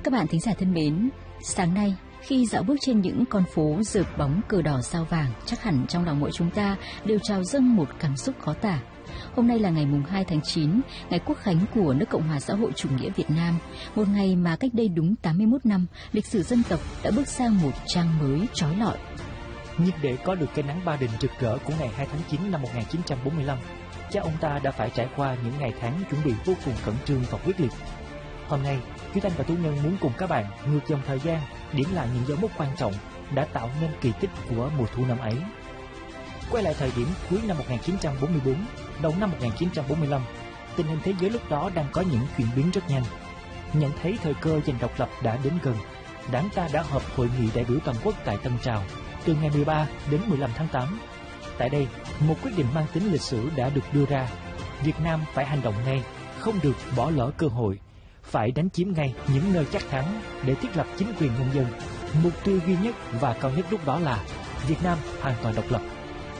Các bạn thính giả thân mến, sáng nay khi dạo bước trên những con phố rợp bóng cờ đỏ sao vàng, chắc hẳn trong lòng mỗi chúng ta đều trào dâng một cảm xúc khó tả. Hôm nay là ngày mùng 2 tháng 9, ngày quốc khánh của nước Cộng hòa xã hội chủ nghĩa Việt Nam, một ngày mà cách đây đúng 81 năm, lịch sử dân tộc đã bước sang một trang mới chói lọi. Nhưng để có được cái nắng Ba Đình rực rỡ của ngày 2 tháng 9 năm 1945, cha ông ta đã phải trải qua những ngày tháng chuẩn bị vô cùng khẩn trương và quyết liệt. Hôm nay, Duy Thanh và Tú Nhân muốn cùng các bạn ngược dòng thời gian, điểm lại những dấu mốc quan trọng đã tạo nên kỳ tích của mùa thu năm ấy. Quay lại thời điểm cuối năm 1944, đầu năm 1945, tình hình thế giới lúc đó đang có những chuyển biến rất nhanh. Nhận thấy thời cơ giành độc lập đã đến gần, Đảng ta đã họp hội nghị đại biểu toàn quốc tại Tân Trào từ ngày 13 đến 15 tháng 8. Tại đây, một quyết định mang tính lịch sử đã được đưa ra. Việt Nam phải hành động ngay, không được bỏ lỡ cơ hội, phải đánh chiếm ngay những nơi chắc thắng để thiết lập chính quyền nhân dân. Mục tiêu duy nhất và cao nhất lúc đó là Việt Nam hoàn toàn độc lập.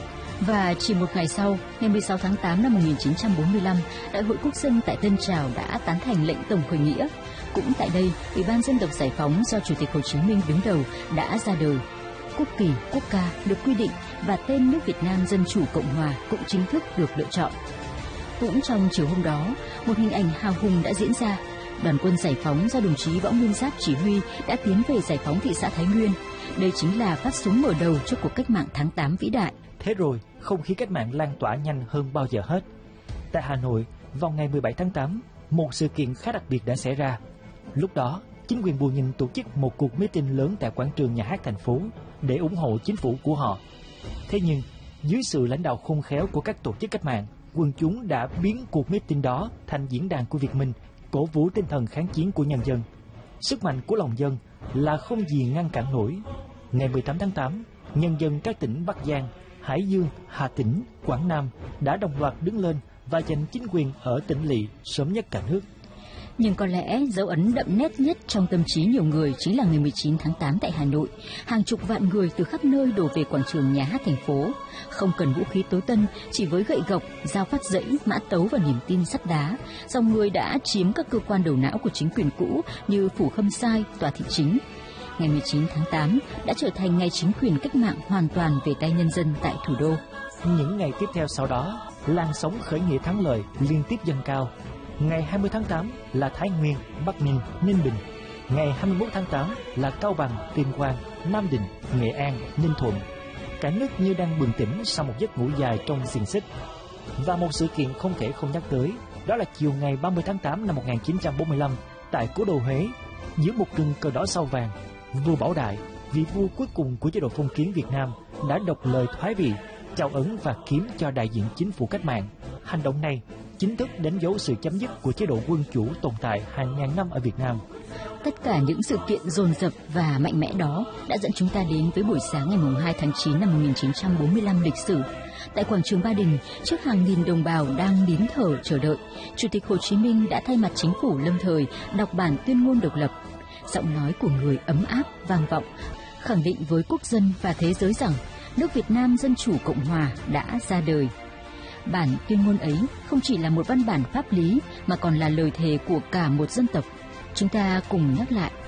Và chỉ một ngày sau, ngày 16 tháng 8 năm 1945, Đại hội Quốc dân tại Tân Trào đã tán thành lệnh tổng khởi nghĩa. Cũng tại đây, Ủy ban Dân tộc Giải phóng do Chủ tịch Hồ Chí Minh đứng đầu đã ra đời. Quốc kỳ, quốc ca được quy định và tên nước Việt Nam Dân chủ Cộng hòa cũng chính thức được lựa chọn. Cũng trong chiều hôm đó, một hình ảnh hào hùng đã diễn ra. Đoàn quân giải phóng do đồng chí Võ Nguyên Giáp chỉ huy đã tiến về giải phóng thị xã Thái Nguyên. Đây chính là phát súng mở đầu cho cuộc cách mạng tháng 8 vĩ đại. Thế rồi, không khí cách mạng lan tỏa nhanh hơn bao giờ hết. Tại Hà Nội, vào ngày 17 tháng 8, một sự kiện khá đặc biệt đã xảy ra. Lúc đó, chính quyền Bù Nhìn tổ chức một cuộc meeting lớn tại quảng trường Nhà hát thành phố để ủng hộ chính phủ của họ. Thế nhưng, dưới sự lãnh đạo khôn khéo của các tổ chức cách mạng, quần chúng đã biến cuộc meeting đó thành diễn đàn của Việt Minh, cổ vũ tinh thần kháng chiến của nhân dân. Sức mạnh của lòng dân là không gì ngăn cản nổi. Ngày 18 tháng 8, nhân dân các tỉnh Bắc Giang, Hải Dương, Hà Tĩnh, Quảng Nam đã đồng loạt đứng lên và giành chính quyền ở tỉnh lỵ sớm nhất cả nước. Nhưng có lẽ dấu ấn đậm nét nhất trong tâm trí nhiều người chính là ngày 19 tháng 8 tại Hà Nội. Hàng chục vạn người từ khắp nơi đổ về quảng trường Nhà hát thành phố. Không cần vũ khí tối tân, chỉ với gậy gộc, dao phát dẫy, mã tấu và niềm tin sắt đá, dòng người đã chiếm các cơ quan đầu não của chính quyền cũ như Phủ Khâm Sai, Tòa Thị Chính. Ngày 19 tháng 8 đã trở thành ngày chính quyền cách mạng hoàn toàn về tay nhân dân tại thủ đô. Những ngày tiếp theo sau đó, làn sóng khởi nghĩa thắng lợi liên tiếp dâng cao. Ngày 20 tháng 8 là Thái Nguyên, Bắc Ninh, Ninh Bình. Ngày 21 tháng 8 là Cao Bằng, Tuyên Quang, Nam Định, Nghệ An, Ninh Thuận. Cả nước như đang bừng tỉnh sau một giấc ngủ dài trong xiềng xích. Và một sự kiện không thể không nhắc tới, đó là chiều ngày 30 tháng 8 năm 1945, tại cố đô Huế, giữa một rừng cờ đỏ sao vàng, vua Bảo Đại, vị vua cuối cùng của chế độ phong kiến Việt Nam, đã đọc lời thoái vị, chào ấn và kiếm cho đại diện chính phủ cách mạng. Hành động này chính thức đánh dấu sự chấm dứt của chế độ quân chủ tồn tại hàng ngàn năm ở Việt Nam. Tất cả những sự kiện dồn dập và mạnh mẽ đó đã dẫn chúng ta đến với buổi sáng ngày 2 tháng 9 năm 1945 lịch sử. Tại quảng trường Ba Đình, trước hàng nghìn đồng bào đang nín thở chờ đợi, Chủ tịch Hồ Chí Minh đã thay mặt chính phủ lâm thời đọc bản tuyên ngôn độc lập. Giọng nói của người ấm áp vang vọng, khẳng định với quốc dân và thế giới rằng nước Việt Nam Dân chủ Cộng hòa đã ra đời. Bản tuyên ngôn ấy không chỉ là một văn bản pháp lý mà còn là lời thề của cả một dân tộc. Chúng ta cùng nhắc lại